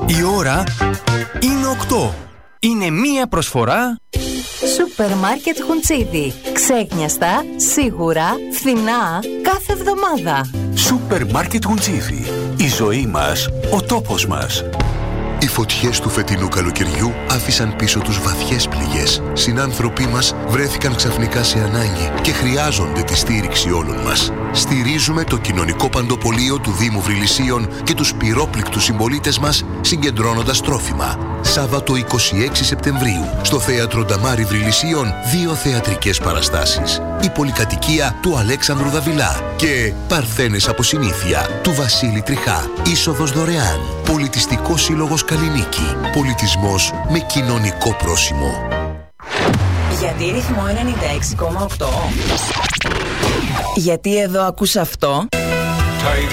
Η ώρα είναι 8. Είναι μία προσφορά Σούπερ μάρκετ Χουντσίδι. Ξέκνιαστα, σίγουρα, φθηνά, κάθε εβδομάδα. Σούπερ μάρκετ Χουντσίδι. Η ζωή μας, ο τόπος μας. Οι φωτιές του φετινού καλοκαιριού άφησαν πίσω τους βαθιές πληγές. Συνάνθρωποι μας βρέθηκαν ξαφνικά σε ανάγκη και χρειάζονται τη στήριξη όλων μας. Στηρίζουμε το κοινωνικό παντοπολείο του Δήμου Βρυλισσίων και τους πυρόπληκτους συμπολίτες μας συγκεντρώνοντας τρόφιμα. Σάββατο 26 Σεπτεμβρίου στο Θέατρο Νταμάρι Βρυλισσίων 2 θεατρικές παραστάσεις. Η πολυκατοικία του Αλέξανδρου Δαβιλά και Παρθένες από συνήθεια του Βασίλη Τριχά. Είσοδος δωρεάν. Πολιτιστικός Σύλλογος Καλλινίκη. Πολιτισμός με κοινωνικό πρόσημο. Γιατί ρυθμό 96,8? Γιατί εδώ ακούς αυτό?